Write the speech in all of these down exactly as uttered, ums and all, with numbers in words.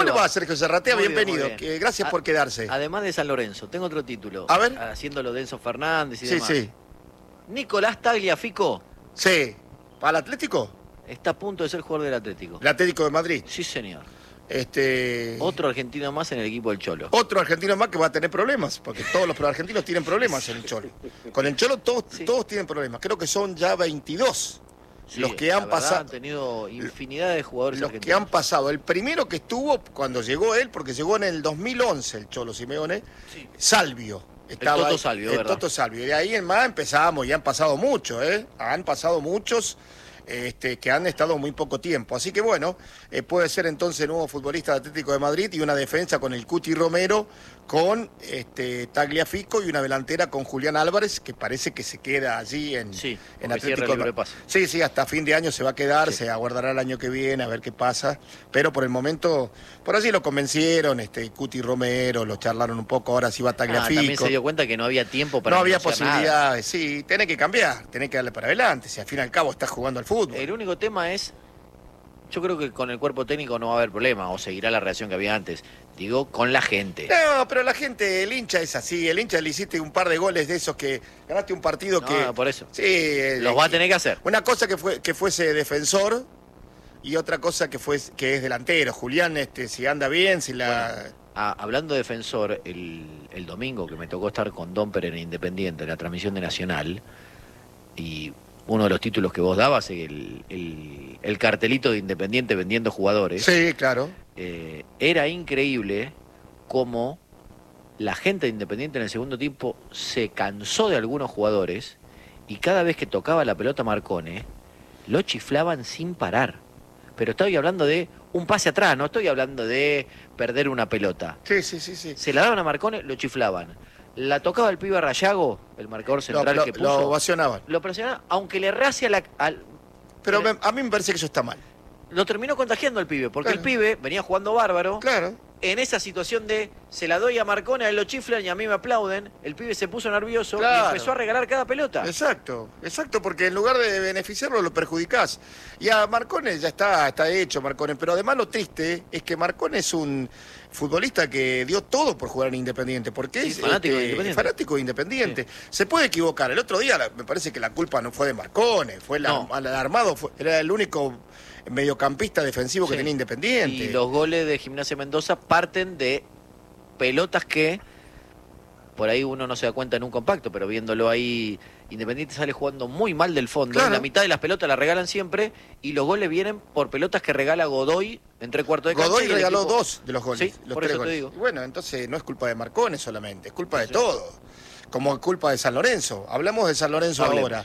¿Cómo le va a Sergio Zarratea? Muy bien, Bienvenido. muy bien. Que- Gracias A- por quedarse. Además de San Lorenzo, tengo otro título. A ver. Haciéndolo de Enzo Fernández y Sí, demás. sí. Nicolás Tagliafico Sí. ¿Para el Atlético? está a punto de ser jugador del Atlético. El Atlético de Madrid. Sí, señor. Este... Otro argentino más en el equipo del Cholo. Otro argentino más que va a tener problemas, porque todos los argentinos tienen problemas en el Cholo. Con el Cholo todos, Sí. todos tienen problemas. Creo que son ya veintidós Sí, los que la han verdad, pasado. Han tenido infinidad de jugadores Los que argentinos. han pasado. El primero que estuvo cuando llegó él, porque llegó en el dos mil once el Cholo Simeone, Sí. Salvio. Estaba Toto ahí, Salvio, el ¿verdad? Toto Salvio. Y de ahí en más empezamos, y han pasado muchos, ¿eh? Han pasado muchos este, que han estado muy poco tiempo. Así que bueno, eh, puede ser entonces nuevo futbolista de Atlético de Madrid y una defensa con el Cuti Romero, con este, Tagliafico y una delantera con Julián Álvarez, que parece que se queda allí en, Sí, en porque cierra Atlético el de libre Madrid. pase. Sí, sí, hasta fin de año se va a quedar, Sí. se aguardará el año que viene a ver qué pasa, pero por el momento, por allí lo convencieron, este Cuti Romero, lo charlaron un poco, ahora sí va Ah, Tagliafico. también se dio cuenta que no había tiempo para No había negociar nada. posibilidades, sí, tenés que cambiar, tenés que darle para adelante, si al fin y al cabo estás jugando al fútbol. El único tema es, yo creo que con el cuerpo técnico no va a haber problema, o seguirá la reacción que había antes. Digo, con la gente. No, pero la gente, el hincha es así, el hincha le hiciste un par de goles de esos que ganaste un partido No, que... por eso. Sí, eh, Los va a tener que hacer. Una cosa que fue que fuese defensor y otra cosa que fue que es delantero. Julián, este, si anda bien, si la... Ah, hablando de defensor, el, el domingo que me tocó estar con Domper en Independiente, en la transmisión de Nacional, y uno de los títulos que vos dabas, el, el, el cartelito de Independiente vendiendo jugadores, Sí, claro. eh, era increíble cómo la gente de Independiente en el segundo tiempo se cansó de algunos jugadores y cada vez que tocaba la pelota Marcone, lo chiflaban sin parar. Pero estoy hablando de un pase atrás, no estoy hablando de perder una pelota. Sí, sí, sí, sí. Se la daban a Marcone, lo chiflaban. La tocaba el pibe Rayago, el marcador Lo, central lo- que puso. lo ovacionaban. Lo presionaba, aunque le errase a la... al- Pero Pero- me- a mí me parece que eso está mal. lo terminó contagiando al pibe, porque Claro. el pibe venía jugando bárbaro. Claro. En esa situación de se la doy a Marcone, a él lo chiflan y a mí me aplauden, el pibe se puso nervioso Claro. y empezó a regalar cada pelota. Exacto, exacto, porque en lugar de beneficiarlo lo perjudicás. Y a Marcone ya está, está hecho Marcone, pero además lo triste es que Marcone es un futbolista que dio todo por jugar en Independiente, porque Sí, es fanático de este, Independiente. fanático de Independiente. Se puede equivocar. El otro día la- me parece que la culpa no fue de Marcone, fue el, No. arm- el armado, fue- era el único mediocampista defensivo que Sí. tenía Independiente. Y los goles de Gimnasia Mendoza parten de pelotas que por ahí uno no se da cuenta en un compacto, pero viéndolo ahí, Independiente sale jugando muy mal del fondo. Claro. La mitad de las pelotas la regalan siempre y los goles vienen por pelotas que regala Godoy en tres cuartos de cancha. Godoy y el regaló equipo- dos de los goles. Sí, los por tres eso te goles. digo. Y bueno, entonces no es culpa de Marcone solamente, es culpa de Sí. todo. Como es culpa de San Lorenzo. Hablamos de San Lorenzo Hablemos. ahora.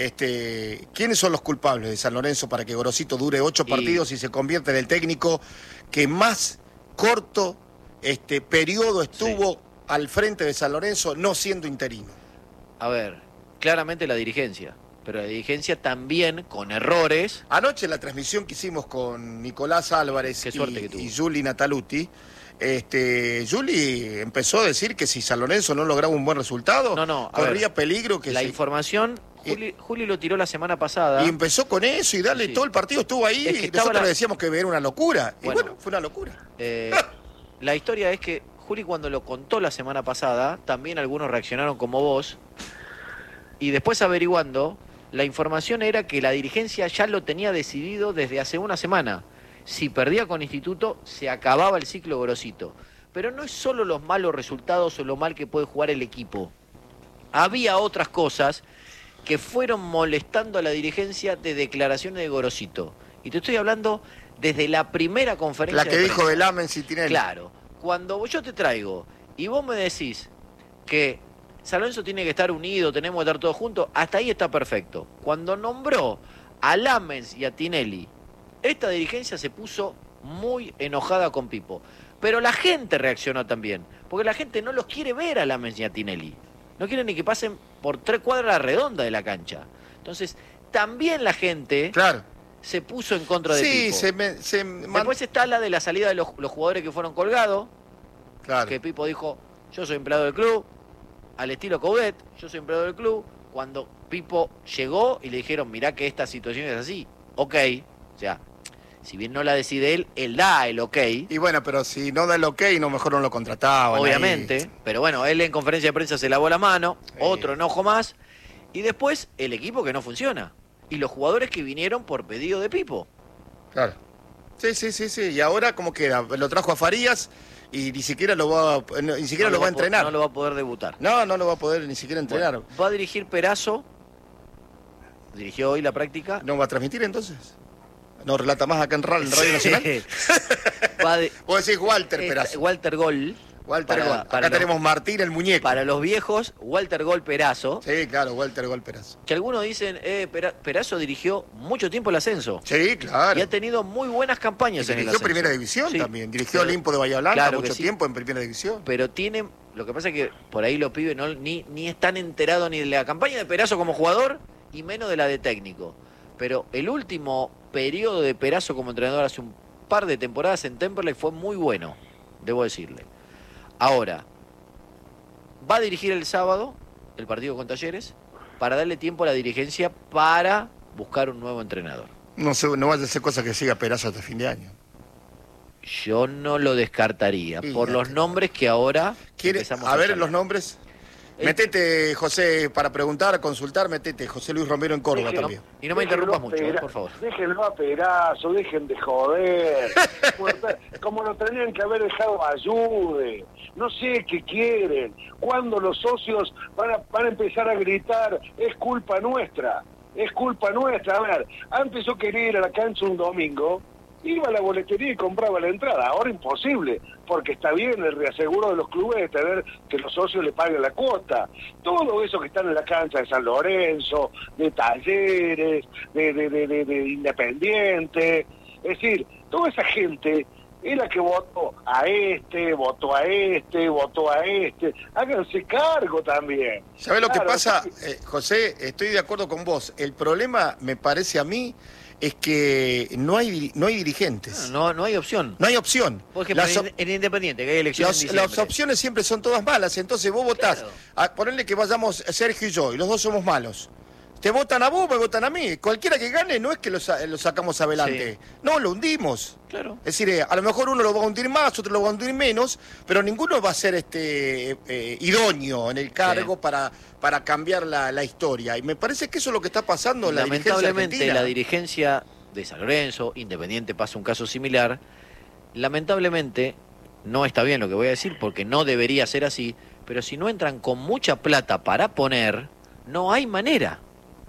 Este, ¿quiénes son los culpables de San Lorenzo para que Gorosito dure ocho Y- partidos y se convierta en el técnico que más corto este periodo estuvo al frente de San Lorenzo no siendo interino? A ver, claramente la dirigencia, pero la dirigencia también con errores. Anoche en la transmisión que hicimos con Nicolás Álvarez Qué y, suerte que tuvo. y Juli Nataluti, este, Juli empezó a decir que si San Lorenzo no lograba un buen resultado, No, no, a corría ver, peligro que La se- información, Juli, Juli lo tiró la semana pasada. Y empezó con eso y dale, Sí. todo el partido estuvo ahí Es que y estaba nosotros la- le decíamos que era una locura. Y Bueno. bueno, fue una locura. Eh, la historia es que Juli cuando lo contó la semana pasada, también algunos reaccionaron como vos, y después averiguando, la información era que la dirigencia ya lo tenía decidido desde hace una semana. Si perdía con Instituto, se acababa el ciclo Gorosito. Pero no es solo los malos resultados o lo mal que puede jugar el equipo. Había otras cosas que fueron molestando a la dirigencia de declaraciones de Gorosito. Y te estoy hablando desde la primera conferencia La que de dijo prensa. del Amen Citinelli. Claro, cuando yo te traigo y vos me decís que San Lorenzo tiene que estar unido, tenemos que estar todos juntos, hasta ahí está perfecto. Cuando nombró a Lamens y a Tinelli, esta dirigencia se puso muy enojada con Pipo. Pero la gente reaccionó también, porque la gente no los quiere ver a Lamens y a Tinelli. No quieren ni que pasen por tres cuadras redondas de la cancha. Entonces, también la gente Claro. se puso en contra de Sí, Pipo. se, me, se man- Después está la de la salida de los, los jugadores que fueron colgados, Claro. que Pipo dijo, yo soy empleado del club, al estilo Coudet, yo soy empleado del club. Cuando Pipo llegó y le dijeron, mirá que esta situación es así, ok, o sea, si bien no la decide él, él da el ok. Y bueno, pero si no da el ok, no mejor no lo contrataban. Obviamente, ahí. Pero bueno, él en conferencia de prensa se lavó la mano, Sí. otro enojo más, y después el equipo que no funciona. Y los jugadores que vinieron por pedido de Pipo. Claro. Sí, sí, sí, sí. Y ahora, ¿cómo queda? Lo trajo a Farías y ni siquiera lo va, no, ni siquiera No lo va a po- entrenar. No lo va a poder debutar. No, no lo va a poder ni siquiera entrenar. Bueno, va a dirigir Perazo. Dirigió hoy la práctica. ¿No va a transmitir entonces? ¿No relata más acá en Ra- en Radio Nacional? Va de- Vos decís Walter eh, Perazo. Walter Gol. Walter para- Gol. Acá para los- tenemos Martín el muñeco. Para los viejos, Walter Gol Perazo. Sí, claro, Walter Gol Perazo. Que algunos dicen, eh, Pera- Perazo dirigió mucho tiempo el ascenso. Sí, claro. Y ha tenido muy buenas Y campañas en el dirigió ascenso. Primera División Sí. también. Dirigió Pero- Olimpo de Bahía Blanca claro que mucho sí. tiempo en Primera División. Pero tiene, lo que pasa es que por ahí los pibes no, ni, ni están enterados ni de la campaña de Perazo como jugador y menos de la de técnico. Pero el último periodo de Perazo como entrenador hace un par de temporadas en Temperley fue muy bueno, debo decirle. Ahora, va a dirigir el sábado el partido con Talleres para darle tiempo a la dirigencia para buscar un nuevo entrenador. No sé, no vaya a ser cosa que siga Perazo hasta fin de año. Yo no lo descartaría Y por ya los te- nombres que ahora ¿Quiere, empezamos a ver charlar. los nombres? El- Metete, José, para preguntar, a consultar, metete. José Luis Romero en Córdoba Déjenlo- también. Y no me déjenlo interrumpas mucho, eh, pera- por favor. Déjenlo a Perazo, dejen de joder. Como- Como lo tenían que haber dejado Ayude. No sé qué quieren. Cuando los socios van a, van a empezar a gritar, es culpa nuestra. Es culpa nuestra. A ver, antes yo quería ir a la cancha un domingo, iba a la boletería y compraba la entrada. Ahora imposible, porque está bien el reaseguro de los clubes de tener que los socios le paguen la cuota. Todo eso que están en la cancha de San Lorenzo, de Talleres, de, de, de, de, de Independiente, es decir, toda esa gente es la que votó a este, votó a este, votó a este. Háganse cargo también. ¿Sabés lo que Claro, pasa, sí. eh, José? Estoy de acuerdo con vos. El problema, me parece a mí, es que no hay, diri- no hay dirigentes. No, no hay opción. No hay opción. Por ejemplo, Las, op- en, en Independiente, que hay elecciones los- en las diciembre. opciones siempre son todas malas. Entonces vos votás. Claro. A ponerle que vayamos Sergio y yo, y los dos somos malos. Te votan a vos, me votan a mí. Cualquiera que gane no es que lo, sa- lo sacamos adelante. Sí. No, lo hundimos. Claro. Es decir, eh, a lo mejor uno lo va a hundir más, otro lo va a hundir menos, pero ninguno va a ser este eh, idóneo en el cargo Sí. para, para cambiar la, la historia. Y me parece que eso es lo que está pasando en la dirigencia Lamentablemente, argentina. la dirigencia de San Lorenzo, Independiente, pasa un caso similar. Lamentablemente, no está bien lo que voy a decir, porque no debería ser así, pero si no entran con mucha plata para poner, no hay manera.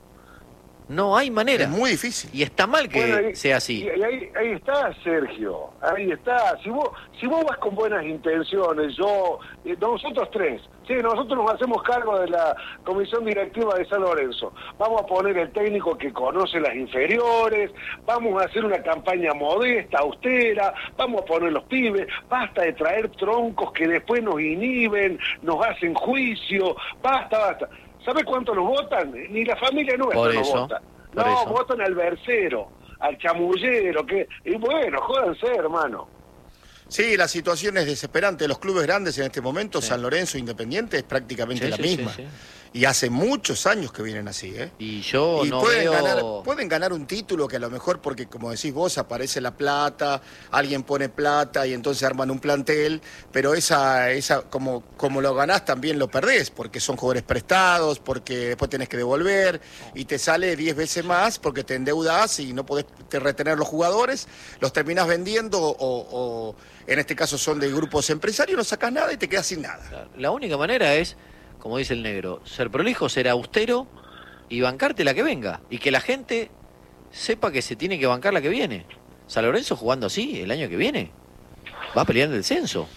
No hay manera. Es muy difícil. Y está mal que Bueno, ahí- sea así. Y, y ahí, ahí está, Sergio, ahí está. Si vos, si vos vas con buenas intenciones, yo, eh, nosotros tres, sí, nosotros nos hacemos cargo de la comisión directiva de San Lorenzo. Vamos a poner el técnico que conoce las inferiores, vamos a hacer una campaña modesta, austera, vamos a poner los pibes, basta de traer troncos que después nos inhiben, nos hacen juicio, basta, basta. ¿Sabe cuánto nos votan? Ni la familia nuestra Por nos eso, vota. por No, eso. votan al versero, al chamullero, que y bueno, jódanse, hermano. Sí, la situación es desesperante de los clubes grandes en este momento, Sí. San Lorenzo, Independiente, es prácticamente Sí, la sí, misma. sí, sí. Y hace muchos años que vienen así, ¿eh? Y yo Y no pueden, veo... ganar, pueden ganar un título que a lo mejor, porque como decís vos, aparece la plata, alguien pone plata y entonces arman un plantel, pero esa, esa como, como lo ganás también lo perdés, porque son jugadores prestados, porque después tenés que devolver y te sale diez veces más porque te endeudás y no podés te retener los jugadores, los terminás vendiendo o, o en este caso son de grupos empresarios, no sacás nada y te quedas sin nada. La única manera es, como dice el negro, ser prolijo, ser austero y bancarte la que venga. Y que la gente sepa que se tiene que bancar la que viene. San Lorenzo jugando así el año que viene va a pelear en el descenso.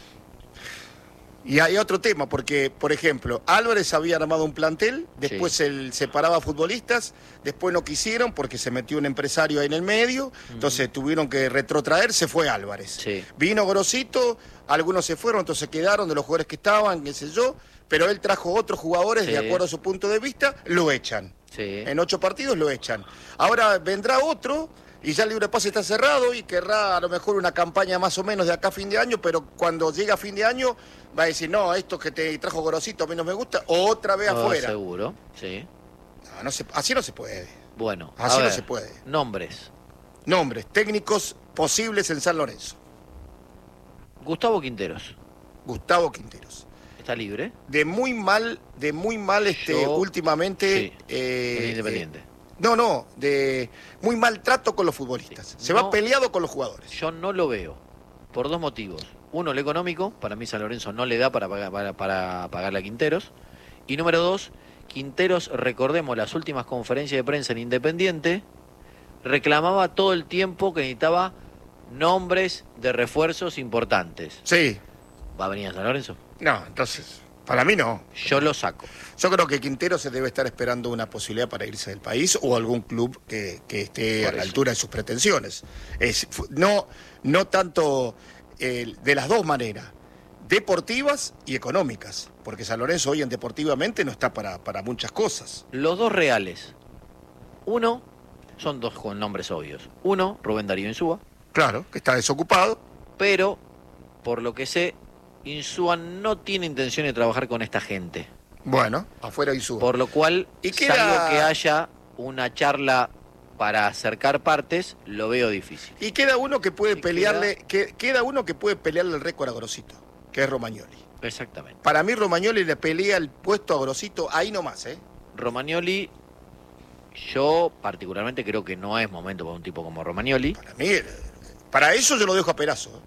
Y hay otro tema, porque, por ejemplo, Álvarez había armado un plantel, después Sí. él separaba futbolistas, después no quisieron porque se metió un empresario ahí en el medio, entonces tuvieron que retrotraer, se fue Álvarez. Sí. Vino Grosito, algunos se fueron, entonces quedaron de los jugadores que estaban, qué sé yo, pero él trajo otros jugadores, Sí. de acuerdo a su punto de vista, lo echan. Sí. En ocho partidos lo echan. Ahora vendrá otro y ya el libre pase está cerrado y querrá a lo mejor una campaña más o menos de acá a fin de año, pero cuando llega a fin de año va a decir, no, esto que te trajo Gorosito a mí no me gusta, otra vez Oh, afuera. seguro, sí. No, no se- así no se puede. Bueno, Así a no ver, se puede. nombres. Nombres técnicos posibles en San Lorenzo. Gustavo Quinteros. Gustavo Quinteros. ¿Está libre? De muy mal, de muy mal este, Yo, últimamente. Sí, eh, en Independiente. eh, no, no, de muy mal trato con los futbolistas. Sí. Se No, va peleado con los jugadores. Yo no lo veo. Por dos motivos. Uno, el económico. Para mí San Lorenzo no le da para pagar, para, para pagarle a Quinteros. Y número dos, Quinteros, recordemos las últimas conferencias de prensa en Independiente, reclamaba todo el tiempo que necesitaba nombres de refuerzos importantes. Sí. ¿Va a venir a San Lorenzo? No, entonces, para mí no. Yo lo saco. Yo creo que Quintero se debe estar esperando una posibilidad para irse del país o algún club que, que esté Por a la eso. altura de sus pretensiones. Es, fu- no, no tanto eh, de las dos maneras, deportivas y económicas, porque San Lorenzo hoy en deportivamente no está para, para muchas cosas. Los dos reales. Uno, son dos con nombres obvios. Uno, Rubén Darío Insúa. Claro, que está desocupado. Pero, por lo que sé, Insúa no tiene intención de trabajar con esta gente. Bueno, afuera y suba. Por lo cual, Y queda- salvo que haya una charla para acercar partes, lo veo difícil. Y queda uno que puede Y pelearle, que, queda uno que puede pelearle el récord a Grosito, que es Romagnoli. Exactamente. Para mí Romagnoli le pelea el puesto a Grosito ahí nomás, ¿eh? Romagnoli, yo particularmente creo que no es momento para un tipo como Romagnoli. Para mí, eh, para eso yo lo dejo a Perazo. ¿eh?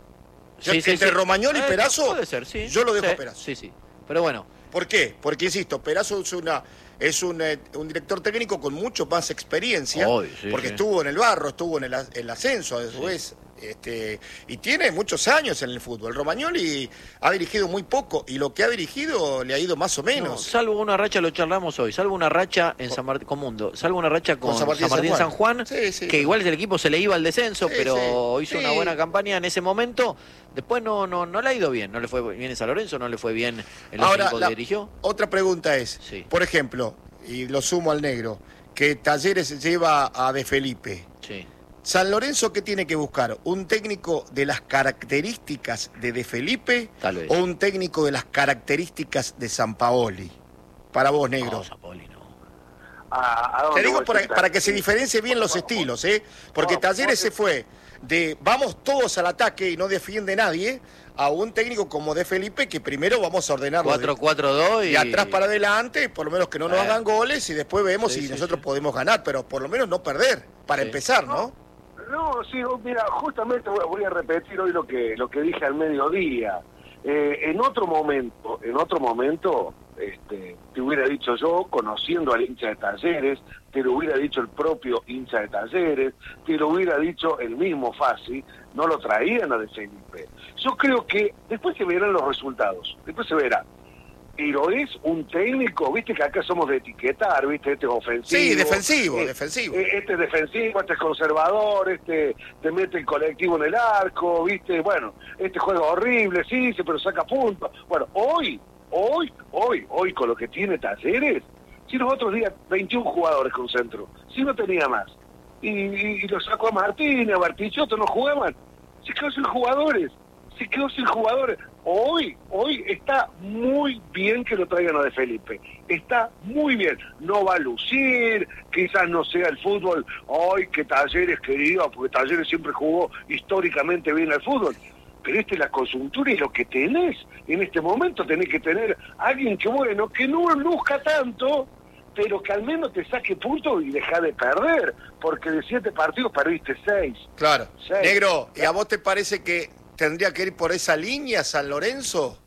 Yo, Sí, sí, entre sí. Romagnoli y Eh, Perazo, puede ser, sí. yo lo dejo Sí, a Perazo. Sí, sí. Pero bueno, ¿Por qué? Porque, insisto, Perazo es, una, es un, eh, un director técnico con mucho más experiencia, Obvio, sí, porque sí. estuvo en el barro, estuvo en el, as- el ascenso, a su Sí. vez, este, y tiene muchos años en el fútbol. Romagnoli ha dirigido muy poco, y lo que ha dirigido le ha ido más o no, menos. salvo una racha, lo charlamos hoy, salvo una racha en San Martín, con Mundo, salvo una racha con, Con San Martín, San Martín San San Juan. Juan, Sí, sí. que igual el equipo se le iba al descenso, Sí, pero sí, hizo sí. una buena campaña en ese momento. Después no, no, no le ha ido bien, no le fue bien en San Lorenzo, no le fue bien en los Ahora, equipos la que dirigió. otra pregunta es, Sí. por ejemplo, y lo sumo al negro, que Talleres lleva a De Felipe. Sí. San Lorenzo, ¿qué tiene que buscar? ¿Un técnico de las características de De Felipe Tal vez. o un técnico de las características de San Paoli? Para vos, negro. No, Zapoli, no. ¿A- a dónde Te digo vos para, estás? para que se diferencie bien los estilos, ¿eh? Porque No, Talleres vos- se fue de vamos todos al ataque y no defiende nadie a un técnico como De Felipe que primero vamos a ordenarlo de- cuatro cuatro dos y... de atrás para adelante, por lo menos que no nos Eh. hagan goles y después vemos Sí, si sí, nosotros sí. podemos ganar, pero por lo menos no perder, para Sí. empezar, ¿no? No, sí, mira, justamente voy voy a repetir hoy lo que lo que dije al mediodía. Eh, en otro momento, en otro momento, este, te hubiera dicho yo, conociendo al hincha de Talleres, te lo hubiera dicho el propio hincha de Talleres, te lo hubiera dicho el mismo Fassi, no lo traían a De Felipe. Yo creo que después se verán los resultados, después se verá. Pero es un técnico, viste que acá somos de etiquetar, viste, este es ofensivo. Sí, defensivo, eh, defensivo. eh, Este es defensivo, este es conservador, este te mete el colectivo en el arco, viste, bueno, este juega horrible, sí, sí, pero saca puntos. Bueno, hoy, hoy, hoy, hoy con lo que tiene Talleres, si los otros días veintiún jugadores con centro, si no tenía más, y, y, y lo sacó a Martín, a Bartichotto, no jugaban, se quedó sin jugadores, se quedó sin jugadores. Hoy, hoy está muy bien que lo traigan a De Felipe. Está muy bien. No va a lucir, quizás no sea el fútbol hoy que Talleres querido, porque Talleres siempre jugó históricamente bien al fútbol. Pero esta es la coyuntura y lo que tenés en este momento, tenés que tener a alguien que, bueno, que no luzca tanto, pero que al menos te saque puntos y deja de perder, porque de siete partidos perdiste seis. Claro. Sí. Negro, ¿y a vos te parece que tendría que ir por esa línea San Lorenzo?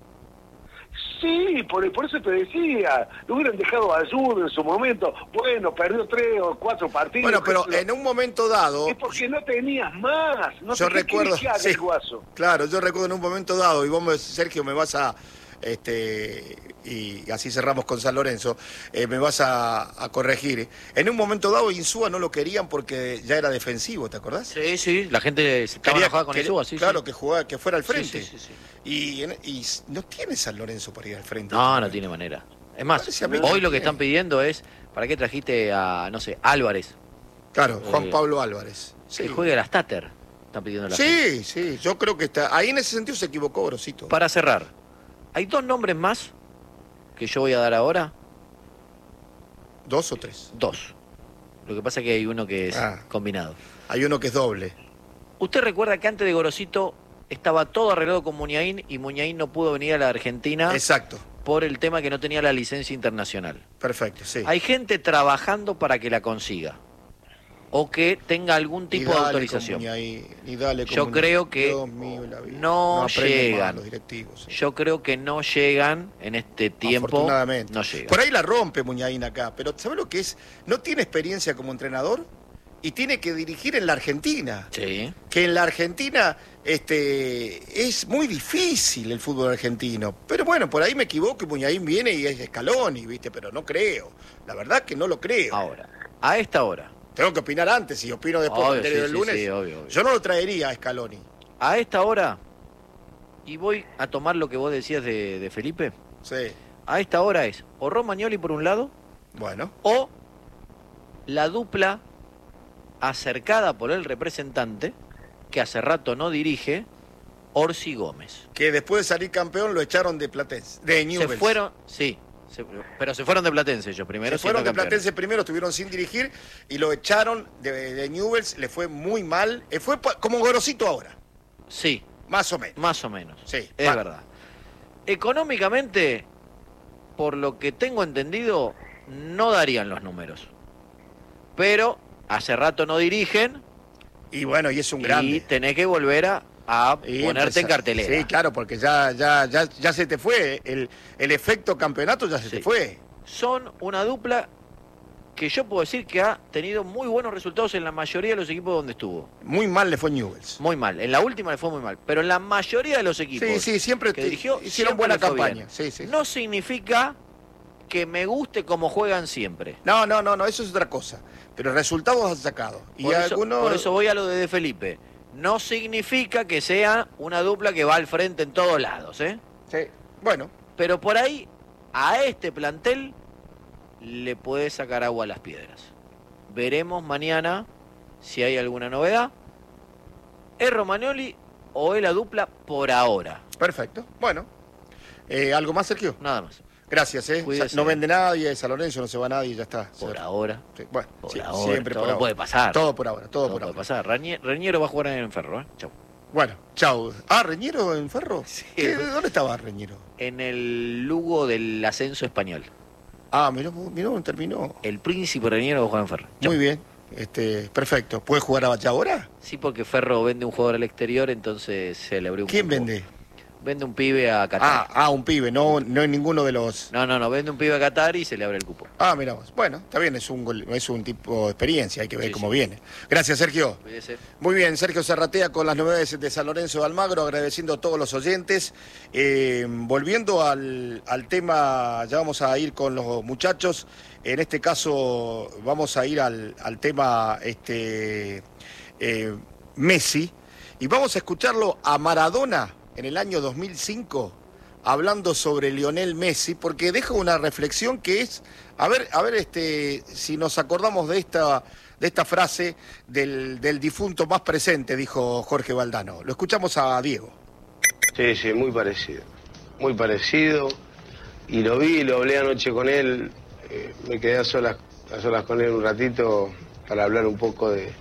Sí, por, por eso te decía, lo hubieran dejado a Ayudo en su momento. Bueno, perdió tres o cuatro partidos. Bueno, pero qué sé yo. en un momento dado, Es porque no tenías más. No yo sé qué recuerdo, querés que haga sí, el Guaso. claro, yo recuerdo en un momento dado, y vos, me- Sergio, me vas a, este, y así cerramos con San Lorenzo, eh, me vas a, a corregir. En un momento dado, Insúa no lo querían porque ya era defensivo, ¿te acordás? Sí, sí, la gente se estaba Quería- enojada con quería- Insúa, sí, claro, sí. que jugaba, que fuera al Sí, frente. sí, sí, sí. Y, en- y no tiene San Lorenzo para ir al frente. No, no tiene manera. Es más, Parece a mí hoy que lo que tiene. están pidiendo es, ¿para qué trajiste a, no sé, Álvarez? Claro, Juan Eh, Pablo Álvarez. Sí. Que juegue a las Tater. Están pidiendo la Sí, gente. sí, yo creo que está. Ahí en ese sentido se equivocó Grosito. Para cerrar, hay dos nombres más que yo voy a dar ahora. Dos o tres. Dos. Lo que pasa es que hay uno que es Ah. combinado. hay uno que es doble. ¿Usted recuerda que antes de Gorosito estaba todo arreglado con Muñain y Muñain no pudo venir a la Argentina? Exacto. Por el tema que no tenía la licencia internacional. Perfecto, sí. Hay gente trabajando para que la consiga. O que tenga algún tipo de autorización. Muñain, y dale Yo con creo que Dios mío, la vida. no, no llegan. Los directivos, sí. Yo creo que no llegan en este tiempo. Afortunadamente. No llegan. Por ahí la rompe Muñain acá, pero ¿sabe lo que es? No tiene experiencia como entrenador y tiene que dirigir en la Argentina. Sí. Que en la Argentina este, es muy difícil el fútbol argentino. Pero bueno, por ahí me equivoco y Muñain viene y es Scaloni, ¿viste? Pero no creo. La verdad que no lo creo. Ahora, a esta hora. Tengo que opinar antes, y opino después Obvio, del sí, del sí, lunes. sí, obvio, obvio. Yo no lo traería a Scaloni. A esta hora, y voy a tomar lo que vos decías de, de Felipe, Sí. a esta hora es o Romagnoli por un lado, Bueno. o la dupla acercada por el representante, que hace rato no dirige, Orsi Gómez. Que después de salir campeón lo echaron de Platense. De Newell's. Se fueron, sí, se- pero se fueron de Platense ellos primero. Se fueron siendo de campeones. Platense primero, estuvieron sin dirigir y lo echaron de, de Newell's, le fue muy mal. Eh, Fue pa- como Gorosito ahora, Sí, más o menos. más o menos. Sí, Es va. verdad. Económicamente, por lo que tengo entendido, no darían los números. Pero hace rato no dirigen Y bueno, y es un y grande. tenés que volver a, a Y ponerte en empezar- cartelera. Sí, claro, porque ya, ya, ya, ya se te fue. El, el efecto campeonato ya se Sí. te fue. Son una dupla que yo puedo decir que ha tenido muy buenos resultados en la mayoría de los equipos donde estuvo. Muy mal le fue Newell's. Muy mal. En la última le fue muy mal. Pero en la mayoría de los equipos Sí, sí, siempre que te- dirigió, hicieron siempre buena le fue campaña. bien. Sí, sí. No significa que me guste cómo juegan siempre. No, no, no, no, eso es otra cosa. Pero resultados han sacado. Y Por eso, algunos. por eso voy a lo de De Felipe. No significa que sea una dupla que va al frente en todos lados, ¿eh? Sí. Bueno, Pero por ahí, a este plantel le puede sacar agua a las piedras. Veremos mañana si hay alguna novedad. ¿Es Romagnoli o es la dupla por ahora? perfecto. Bueno. Eh, ¿Algo más, Sergio? Nada más. Gracias, ¿eh? Cuídese. No vende nadie, San Lorenzo no se va nadie, ya está. Por Se- ahora. Sí, bueno, Por sí, ahora. siempre Todo por ahora. puede pasar. Todo por ahora, todo, Todo por puede ahora. pasar. Rañe- Reñero va a jugar en el Ferro, ¿eh? Chau. Bueno, chau. Ah, ¿Reñero en Ferro? Sí. ¿Qué? ¿Dónde estaba Reñero? En el Lugo del ascenso español. Ah, mirá, mirá dónde terminó. El Príncipe Reñero va a jugar en Ferro. Chau. Muy bien, este, perfecto. ¿Puede jugar a ahora? Sí, porque Ferro vende un jugador al exterior, entonces se le abrió un ¿Quién cupo. vende? Vende un pibe a Ah, Qatar. ah, un pibe, no, no es ninguno de los... No, no, no, vende un pibe a Qatar y se le abre el cupo. Ah, mirá vos. Bueno, está bien, es un, gol- es un tipo de experiencia, hay que ver Sí, cómo sí. viene. Gracias, Sergio. Cuídese. Muy bien, Sergio Serratea con las novedades de San Lorenzo de Almagro, agradeciendo a todos los oyentes. Eh, volviendo al, al tema, ya vamos a ir con los muchachos. En este caso, vamos a ir al, al tema este, eh, Messi. Y vamos a escucharlo a Maradona en el año dos mil cinco, hablando sobre Lionel Messi, porque deja una reflexión que es, a ver, a ver este, si nos acordamos de esta, de esta frase del, del difunto más presente, dijo Jorge Valdano. Lo escuchamos a Diego. Sí, sí, muy parecido. Muy parecido. Y lo vi, lo hablé anoche con él. eh, me quedé a solas, a solas con él un ratito para hablar un poco de,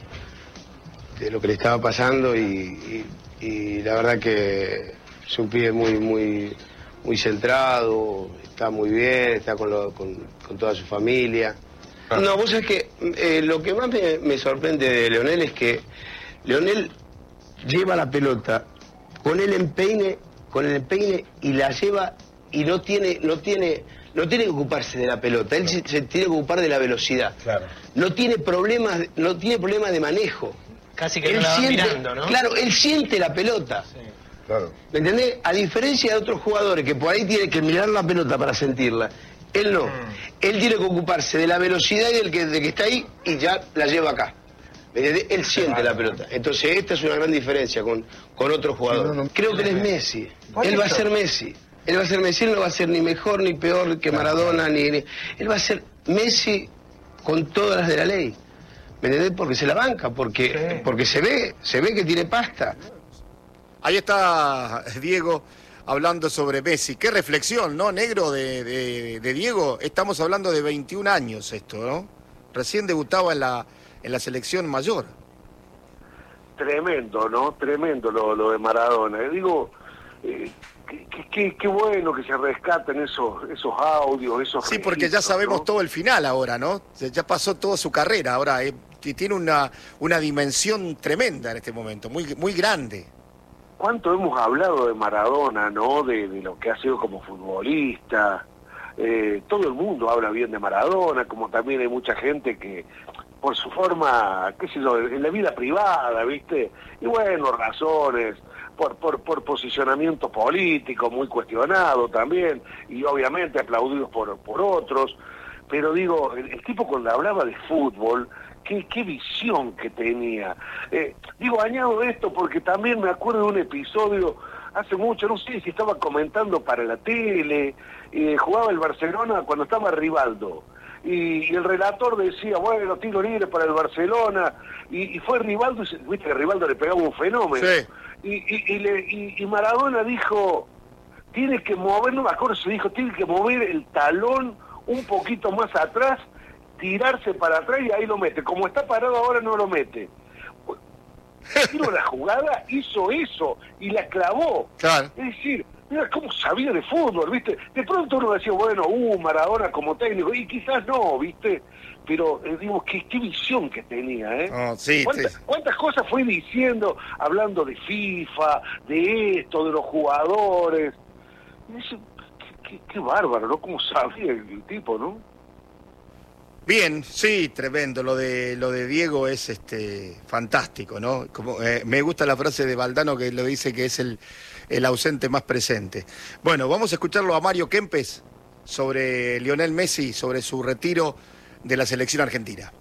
de lo que le estaba pasando y, y- y la verdad que es un pibe muy, muy, muy centrado, está muy bien, está con, lo- con, con toda su familia. No, vos sabés que eh, lo que más me, me sorprende de Leonel es que Leonel lleva la pelota con el empeine, con el empeine y la lleva y no tiene, no tiene, no tiene que ocuparse de la pelota, él se, se tiene que ocupar de la velocidad. Claro. No tiene problemas, no tiene problemas de manejo. Casi que Él no la va siente, mirando, ¿no? claro, él siente la pelota. Claro. ¿Me entendés? A diferencia de otros jugadores que por ahí tienen que mirar la pelota para sentirla, él no. Mm. Él tiene que ocuparse de la velocidad y del que, de que está ahí y ya la lleva acá. ¿Me entendés? Él siente la pelota. Entonces esta es una gran diferencia con, con otros jugadores. No, no, Creo que él es Messi. Por Él va a eso. ser Messi. Él va a ser Messi. Él no va a ser ni mejor ni peor que Maradona. Ni, ni- Él va a ser Messi con todas las de la ley. ¿Me entendés? Porque se la banca, porque, Sí. porque se ve, se ve que tiene pasta. Ahí está Diego hablando sobre Messi. Qué reflexión, ¿no, negro, de, de- de Diego? Estamos hablando de veintiún años esto, ¿no? Recién debutaba en la, en la selección mayor. tremendo, ¿no? Tremendo lo, lo de Maradona. Digo, eh, qué, qué bueno que se rescaten esos, esos audios, esos Sí, porque ya sabemos, ¿no?, todo el final ahora, ¿no? Ya pasó toda su carrera, ahora eh, tiene una, una dimensión tremenda en este momento, muy, muy grande. ¿Cuánto hemos hablado de Maradona, ¿no? De, de lo que ha sido como futbolista. Eh, todo el mundo habla bien de Maradona, como también hay mucha gente que, por su forma, qué sé yo, en la vida privada, ¿viste? Y bueno, razones, por, por, por posicionamiento político muy cuestionado también, y obviamente aplaudidos por, por otros. Pero digo, el, el tipo cuando hablaba de fútbol, qué, qué visión que tenía. Eh, digo, añado esto porque también me acuerdo de un episodio hace mucho, no sé si estaba comentando para la tele, eh, jugaba el Barcelona cuando estaba Rivaldo, y, y el relator decía, bueno, tiro libre para el Barcelona, y, y fue Rivaldo, y viste que Rivaldo le pegaba un fenómeno, sí. y, y, y, le, y, y Maradona dijo, tiene que mover, no me acuerdo si dijo, tiene que mover el talón un poquito más atrás, tirarse para atrás y ahí lo mete, como está parado ahora no lo mete. Tiro la jugada, hizo eso y la clavó. Claro. Es decir, mira cómo sabía de fútbol, ¿viste? De pronto uno decía, bueno, uh, Maradona como técnico, y quizás no, ¿viste? Pero, eh, digo, qué, qué visión que tenía, ¿eh? Oh, sí, ¿Cuántas, sí. ¿Cuántas cosas fue diciendo, hablando de FIFA, de esto, de los jugadores? Y dice, qué, qué, qué bárbaro, ¿no? Cómo sabía el, el tipo, ¿no? Bien, sí, tremendo. Lo de lo de Diego es este fantástico, ¿no? Como, eh, me gusta la frase de Valdano que lo dice que es el, el ausente más presente. Bueno, vamos a escucharlo a Mario Kempes sobre Lionel Messi, sobre su retiro de la selección argentina.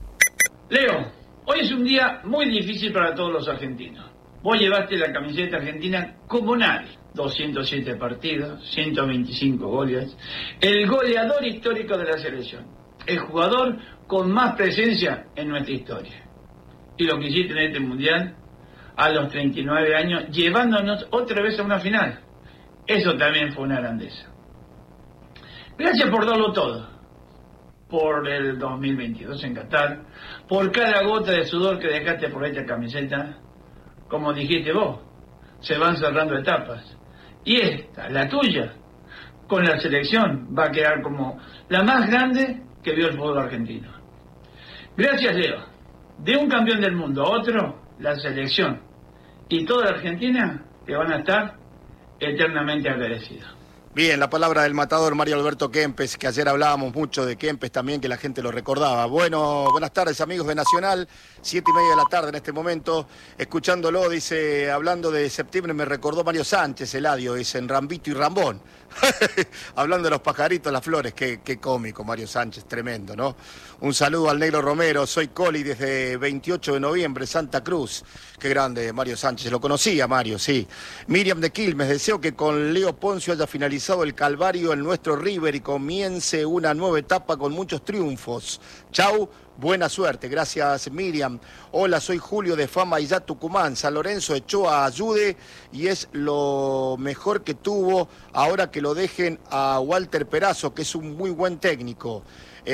Leo, hoy es un día muy difícil para todos los argentinos. Vos llevaste la camiseta argentina como nadie. doscientos siete partidos, ciento veinticinco goles. El goleador histórico de la selección. El jugador con más presencia en nuestra historia. Y lo que hiciste en este mundial, a los treinta y nueve años, llevándonos otra vez a una final. Eso también fue una grandeza. Gracias por darlo todo. Por el dos mil veintidós en Qatar, por cada gota de sudor que dejaste por esta camiseta. Como dijiste vos, se van cerrando etapas. Y esta, la tuya, con la selección, va a quedar como la más grande que vio el fútbol argentino. Gracias, Leo. De un campeón del mundo a otro, la selección y toda la Argentina te van a estar eternamente agradecidos. Bien, la palabra del matador Mario Alberto Kempes, que ayer hablábamos mucho de Kempes también, que la gente lo recordaba. Bueno, buenas tardes amigos de Nacional, siete y media de la tarde en este momento, escuchándolo, dice, hablando de septiembre me recordó Mario Sánchez, Eladio, dice, en Rambito y Rambón. Hablando de los pajaritos, las flores, qué, qué cómico Mario Sánchez, tremendo, ¿no? Un saludo al Negro Romero, soy Coli desde veintiocho de noviembre, Santa Cruz. Qué grande Mario Sánchez, lo conocía Mario, sí. Miriam de Quilmes, deseo que con Leo Poncio haya finalizado el calvario en nuestro River y comience una nueva etapa con muchos triunfos. Chau, buena suerte, gracias Miriam. Hola, soy Julio de Fama y ya Tucumán. San Lorenzo echó a Ayude y es lo mejor que tuvo. Ahora que lo dejen a Walter Perazo, que es un muy buen técnico.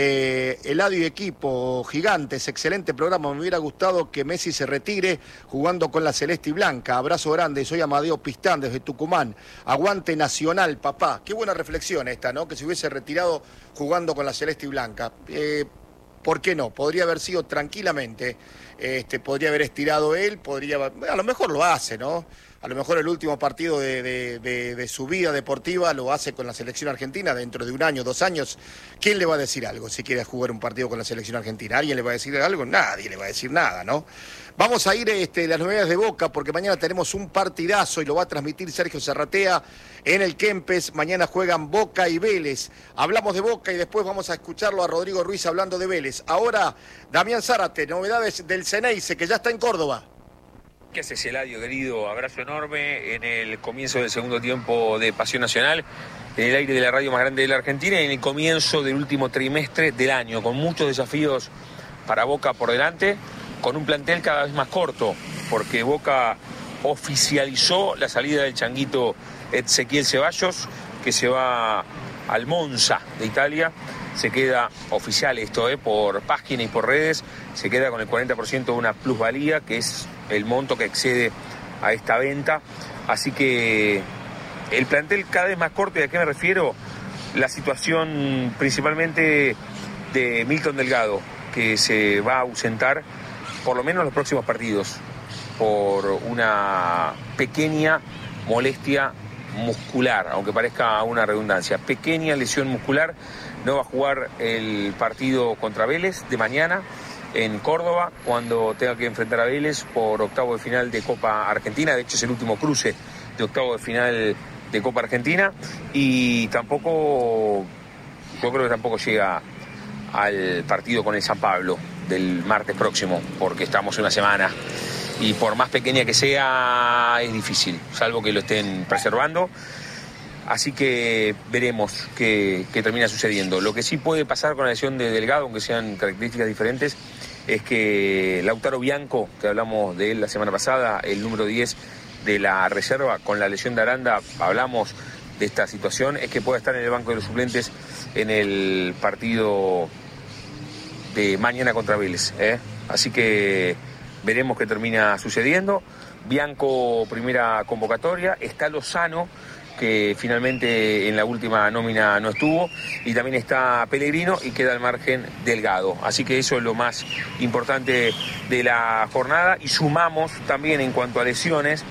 Eh, Eladio y equipo, gigantes, excelente programa. Me hubiera gustado que Messi se retire jugando con la celeste y blanca. Abrazo grande, soy Amadeo Pistán desde Tucumán. Aguante Nacional, papá. Qué buena reflexión esta, ¿no? Que se hubiese retirado jugando con la celeste y blanca. Eh, ¿Por qué no? Podría haber sido tranquilamente, este, podría haber estirado él, podría, a lo mejor lo hace, ¿no? A lo mejor el último partido de, de, de, de su vida deportiva lo hace con la selección argentina dentro de un año, dos años. ¿Quién le va a decir algo si quiere jugar un partido con la selección argentina? ¿Alguien le va a decir algo? Nadie le va a decir nada, ¿no? Vamos a ir este, las novedades de Boca porque mañana tenemos un partidazo y lo va a transmitir Sergio Serratea en el Kempes. Mañana juegan Boca y Vélez. Hablamos de Boca y después vamos a escucharlo a Rodrigo Ruiz hablando de Vélez. Ahora, Damián Zárate, novedades del Ceneice que ya está en Córdoba. ¿Qué haces, Eladio, querido? Abrazo enorme en el comienzo del segundo tiempo de Pasión Nacional, en el aire de la radio más grande de la Argentina y en el comienzo del último trimestre del año, con muchos desafíos para Boca por delante, con un plantel cada vez más corto, porque Boca oficializó la salida del changuito Ezequiel Ceballos, que se va al Monza de Italia. se queda, oficial esto, eh, por página y por redes, se queda con el cuarenta por ciento de una plusvalía, que es el monto que excede a esta venta. Así que el plantel cada vez más corto. ¿Y a qué me refiero? La situación principalmente de Milton Delgado, que se va a ausentar por lo menos los próximos partidos por una pequeña molestia muscular, aunque parezca una redundancia, pequeña lesión muscular. No va a jugar el partido contra Vélez de mañana en Córdoba, cuando tenga que enfrentar a Vélez por octavo de final de Copa Argentina. De hecho, es el último cruce de octavo de final de Copa Argentina. Y tampoco, yo creo que tampoco llega al partido con el San Pablo del martes próximo, porque estamos en una semana y por más pequeña que sea es difícil, salvo que lo estén preservando. Así que veremos qué, qué termina sucediendo. Lo que sí puede pasar con la lesión de Delgado, aunque sean características diferentes, es que Lautaro Bianco, que hablamos de él la semana pasada, el número diez de la reserva, con la lesión de Aranda, hablamos de esta situación, es que pueda estar en el banco de los suplentes en el partido de mañana contra Vélez, ¿eh? Así que veremos qué termina sucediendo. Bianco, primera convocatoria. Está Lozano, que finalmente en la última nómina no estuvo, y también está Pellegrino, y queda al margen Delgado. Así que eso es lo más importante de la jornada. Y sumamos también, en cuanto a lesiones,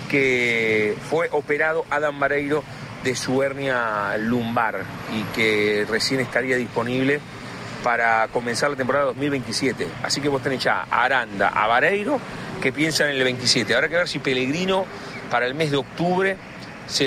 que fue operado Adam Vareiro de su hernia lumbar y que recién estaría disponible para comenzar la temporada dos mil veintisiete. Así que vos tenés ya a Aranda, a Vareiro, que piensan en el veintisiete. Habrá que ver si Pellegrino para el mes de octubre se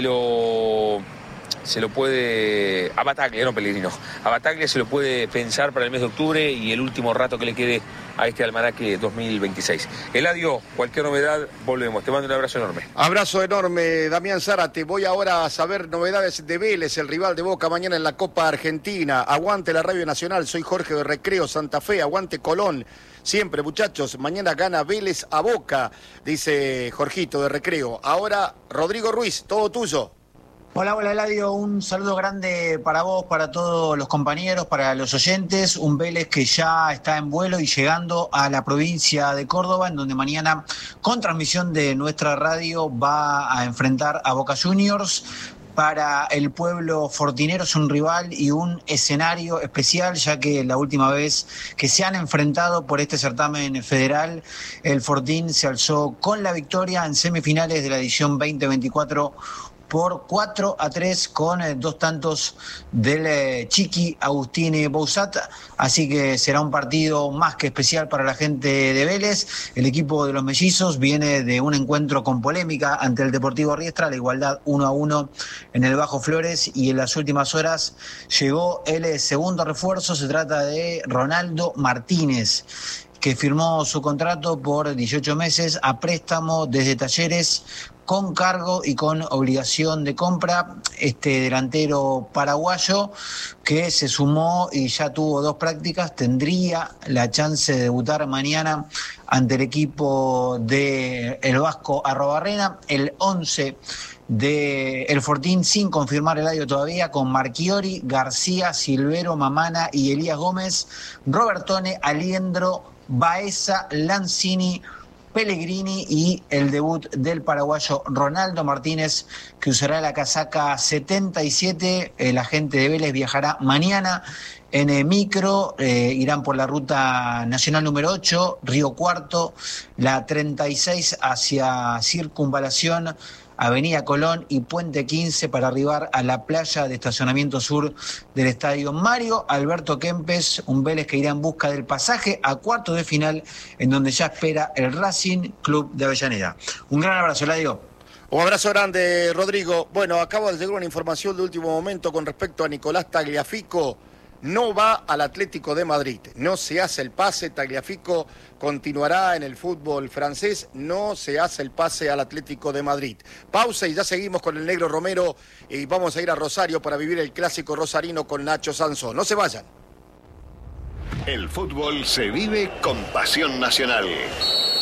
lo se lo puede, a Bataglia, no Pellegrino, a Bataglia se lo puede pensar para el mes de octubre y el último rato que le quede a este almanaque dos mil veintiséis. Eladio, cualquier novedad, volvemos. Te mando un abrazo enorme. Abrazo enorme, Damián Zárate. Voy ahora a saber novedades de Vélez, el rival de Boca mañana en la Copa Argentina. Aguante la Radio Nacional, soy Jorge de Recreo, Santa Fe, aguante Colón. Siempre, muchachos, mañana gana Vélez a Boca, dice Jorgito de Recreo. Ahora, Rodrigo Ruiz, todo tuyo. Hola, hola Eladio, un saludo grande para vos, para todos los compañeros, para los oyentes. Un Vélez que ya está en vuelo y llegando a la provincia de Córdoba, en donde mañana, con transmisión de nuestra radio, va a enfrentar a Boca Juniors. Para el pueblo fortinero es un rival y un escenario especial, ya que la última vez que se han enfrentado por este certamen federal, el Fortín se alzó con la victoria en semifinales de la edición veinte veinticuatro por cuatro a tres, con eh, dos tantos del eh, Chiqui Agustín Bouzat. Así que será un partido más que especial para la gente de Vélez. El equipo de los mellizos viene de un encuentro con polémica ante el Deportivo Riestra, la igualdad uno a uno en el Bajo Flores, y en las últimas horas llegó el eh, segundo refuerzo. Se trata de Ronaldo Martínez, que firmó su contrato por dieciocho meses a préstamo desde Talleres, con cargo y con obligación de compra. Este delantero paraguayo, que se sumó y ya tuvo dos prácticas, tendría la chance de debutar mañana ante el equipo de el Vasco Arrobarrena. El once de el Fortín, sin confirmar el año todavía, con Marchiori, García, Silvero, Mamana y Elías Gómez, Robertone, Aliendro, Baeza, Lanzini, Pellegrini y el debut del paraguayo Ronaldo Martínez, que usará la casaca setenta y siete. El agente de Vélez viajará mañana en el micro, eh, irán por la ruta nacional número ocho, Río Cuarto, la treinta y seis hacia Circunvalación, Avenida Colón y Puente quince, para arribar a la playa de estacionamiento sur del estadio Mario Alberto Kempes. Un Vélez que irá en busca del pasaje a cuartos de final, en donde ya espera el Racing Club de Avellaneda. Un gran abrazo, Eladio. Un abrazo grande, Rodrigo. Bueno, acabo de llegar una información de último momento con respecto a Nicolás Tagliafico. No va al Atlético de Madrid, no se hace el pase. Tagliafico continuará en el fútbol francés, no se hace el pase al Atlético de Madrid. Pausa y ya seguimos con el Negro Romero y vamos a ir a Rosario para vivir el clásico rosarino con Nacho Sansón. No se vayan. El fútbol se vive con pasión nacional.